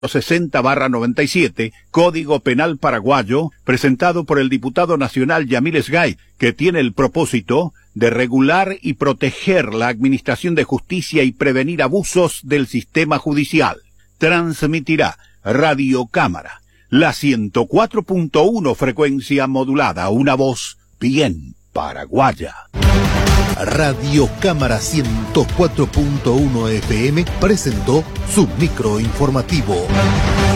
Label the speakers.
Speaker 1: 60/97, Código Penal Paraguayo, presentado por el diputado nacional Yamil Sgay, que tiene el propósito de regular y proteger la administración de justicia y prevenir abusos del sistema judicial. Transmitirá Radio Cámara, la 104.1 frecuencia modulada, una voz bien paraguaya.
Speaker 2: Radio Cámara 104.1 FM presentó su microinformativo.